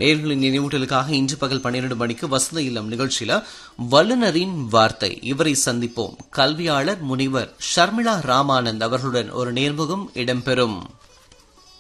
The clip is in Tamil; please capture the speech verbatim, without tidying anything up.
நேயர்களின் நினைவூட்டலுக்காக இன்று பகல் பன்னிரண்டு மணிக்கு வசந்த இல்லம் நிகழ்ச்சியில வல்லுநரின் வார்த்தை இவரை சந்திப்போம். கல்வியாளர் முனிவர் ஷர்மிளா ராமானந்த் அவர்களுடன் ஒரு நேர்முகம் இடம்பெறும்.